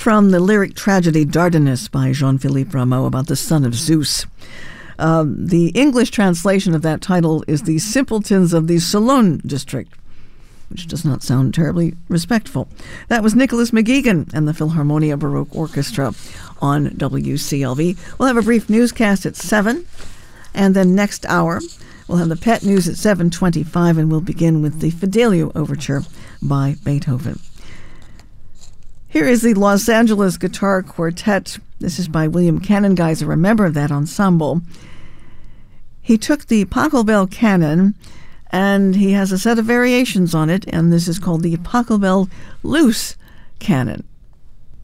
from the lyric tragedy Dardanus by Jean-Philippe Rameau about the son of Zeus. The English translation of that title is The Simpletons of the Sologne District, which does not sound terribly respectful. That was Nicholas McGeegan and the Philharmonia Baroque Orchestra on WCLV. We'll have a brief newscast at 7, and then next hour we'll have the pet news at 7:25, and we'll begin with the Fidelio Overture by Beethoven. Here is the Los Angeles Guitar Quartet. This is by William Canongeiser, a member of that ensemble. He took the Pachelbel canon, and he has a set of variations on it, and this is called the Pachelbel Loose Canon.